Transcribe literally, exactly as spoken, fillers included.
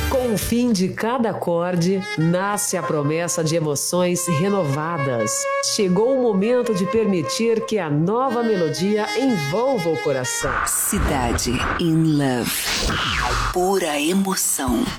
Com o fim de cada acorde, nasce a promessa de emoções renovadas. Chegou o momento de permitir que a nova melodia envolva o coração. Cidade in Love. Pura emoção.